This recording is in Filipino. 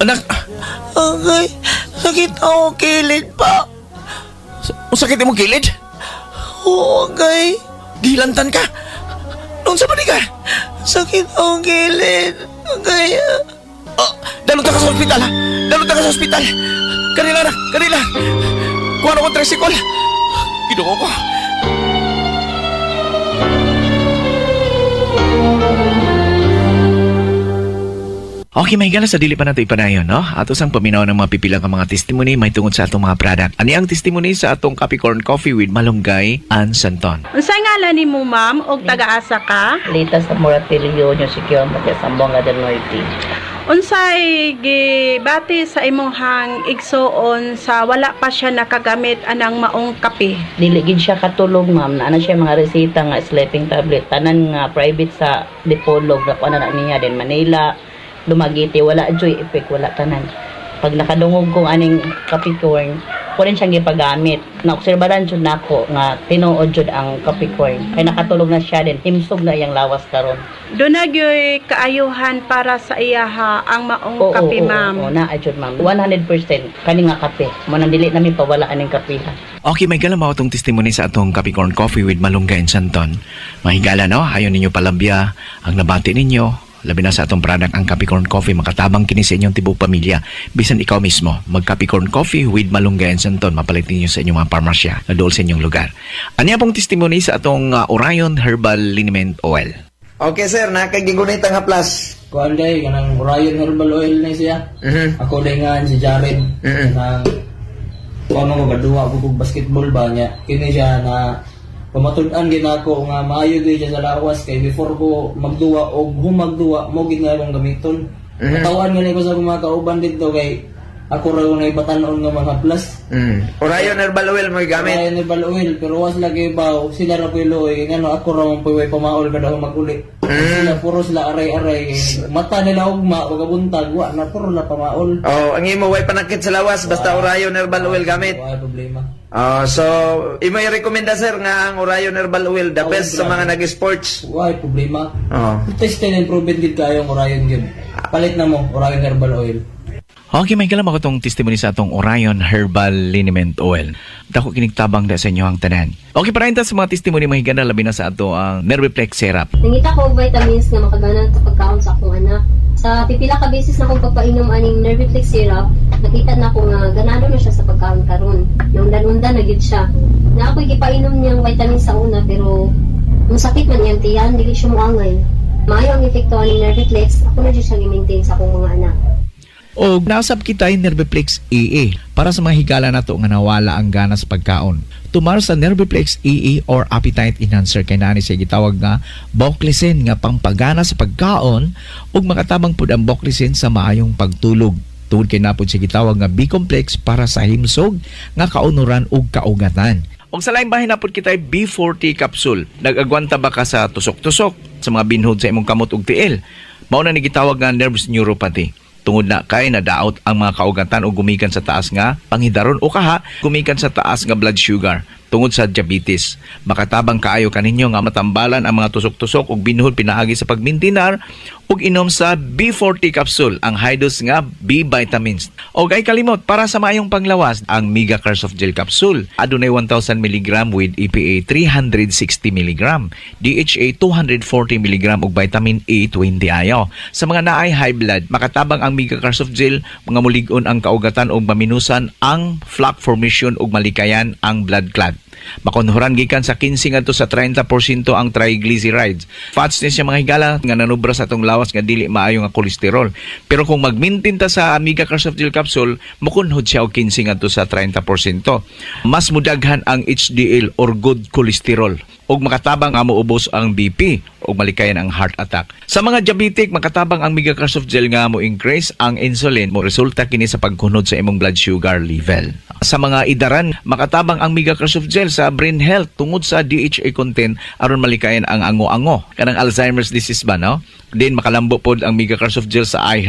Anak, Agay, sakit ako kilid pa. sakit mo kilid? Oo, agay. Gilantan ka? Noon sa ka? Sakit ako kilid. Agay. Dalot ka sa ospital, ha? Dalot ka sa ospital. Kanila na, kanila. Kuha na ko tricycle. Ginoo ko. Okay, may gala sa dili pa nato ipanayon, no? Ato sang paminaw ng mga pipilang ka mga testimony may tungod sa atong mga product. Ani ang testimony sa atong Capricorn Coffee with Malunggay and Santon. Unsay ngalan nimo ma'am og taga-asa ka? Lita sa Moratirio, New Secure, Matias, Sambonga del Norte. Unsay gibati sa imong hang igsuon sa wala pa siya nakagamit anang maong kape? Dili gid siya katulog, ma'am. Naana siya mga resita nga sleeping tablet. Tanan nga private sa Dipolog. Nakuha na niya din Manila, Lumagiti. Wala joy effect, wala tanan. Pag nakadungog kong aning Capricorn, ko rin siyang gipagamit. Naobserbahan jud nako nga tinuod jud ang Capricorn. Kay nakatulog na siya din. Himsog na iyang lawas karon. Doon nagyoy kaayuhan para sa iyaha ang maong kape ma'am. Oo, naa jud, ma'am. 100% kani nga kape. Mo nang dili namin pawala aning kape. Okay, may gala mo itong testimony sa atong Capricorn Coffee with Malunggay and Santon. Mahigala, no? Ayaw ninyo palabya ang nabati ninyo. Labi na sa atong product ang Capricorn Coffee, makatabang kini sa inyong tibok pamilya. Bisan ikaw mismo, mag Capricorn Coffee with Malunggay and Santon, mapalit ninyo sa inyong mga parmasya na dool sa inyong lugar. Anya pong testimony sa atong Orion Herbal Liniment Oil. Okay, sir. Nakagigunit ang haplas. Kuan day kanang Orion Herbal Oil na siya. Ako day nga si Jared nang kuan mo gaduwa ko kog basketball ba niya. Kini siya na pamatud-an gid ako nga maayo gyud siya sa lawas kay before ko magduwa og humagduwa mo gid nga akong gamiton. Katawan nga ko sa mga kauban dito kay ako ra nga ibatan-on nga mga plus. Orion Herbal Oil mo gamit. Orion Herbal Oil pero was lagi baw sila ra piloy ngano ako ra man puy pamaol kada maguli. Sila puro sila aray-aray mata nila ugma pagabuntag wa na puro na pamaol. Oh, ang imo way panakit sa lawas basta Orion Herbal Oil gamit. Wala problema. So imo i-recommenda sir nga ang Orion Herbal Oil the best sa mga nag-sports. Wala problema. Oh. Tested and proven gid kayo ang Orion gid. Palit na mo Orion Herbal Oil. Okay, may kalam ako itong testimony sa atong Orion Herbal Liniment Oil. Dako kinigtabang da sa inyo ang tanan. Okay, para sa mga testimony mahigana labi na sa ato ang Nerviplex Syrup. Nangita ko og vitamins nga makaganan sa pagkaon sa akong anak. Sa pipila ka beses na akong pagpainom aning Nerviplex Syrup, nakita na ko nga ganado na siya sa pagkaon karon. Naundan-undan na gyud siya. Na ako'y gipainom niyang vitamins sa una pero kung sakit man iyang tiyan, dili siya moangay. Maayo ang epekto aning Nerviplex, ako na gyud siya i-maintain sa akong mga anak. O nasab kita yung Nerviplex EE para sa mga higala na to nga nawala ang gana sa pagkaon. Tumar sa Nerviplex EE or Appetite Enhancer kay nani siya gitawag nga Boclicin nga pangpagana sa pagkaon ug makatabang pud ang Boclicin sa maayong pagtulog. Tungod kay napod siya gitawag nga B-complex para sa himsog nga kaunuran ug kaugatan. Og sa laing bahin napod kita B40 capsule. Nag-agwanta ba ka sa tusok-tusok sa mga binhod sa imong kamot ug tiil? Mao na ni gitawag nga nerves neuropathy. Tungod na kay nadaot ang mga kaugatan o gumikan sa taas nga panghidaron o kaha gumikan sa taas nga blood sugar tungod sa diabetes. Makatabang kaayo kaninyo nga matambalan ang mga tusok-tusok ug binhod pinaagi sa pagmintinar ug inom sa B40 capsule ang high dose nga B vitamins. Og ay kalimot para sa maayong panglawas ang Mega Curse of Gel capsule adunay 1000 mg with EPA 360 mg, DHA 240 mg ug vitamin A 20 ayo. Sa mga naay high blood, makatabang ang Mega Curse of Gel mga mulig-on ang kaugatan ug maminusan ang plaque formation ug malikayan ang blood clot. Makonhuran gikan sa 15 ngadto sa 30% ang triglycerides. Fats ni siya mga higala nga nanubra sa atong lawas nga dili maayo nga kolesterol. Pero kung magmintin ta sa Amiga Curse of Gel capsule, makunhod siya og 15 ngadto sa 30%. Mas mudaghan ang HDL or good cholesterol ug makatabang nga moubos ang BP ug malikayan ang heart attack. Sa mga diabetic, makatabang ang Mega Curse of Gel nga mo increase ang insulin mo resulta kini sa pagkunod sa imong blood sugar level. Sa mga idaran, makatabang ang Mega Curse of Gel sa brain health tungod sa DHA content aron malikayan ang ango-ango kanang Alzheimer's disease ba no? Then makalambo pod ang Mega Curse of Gel sa eye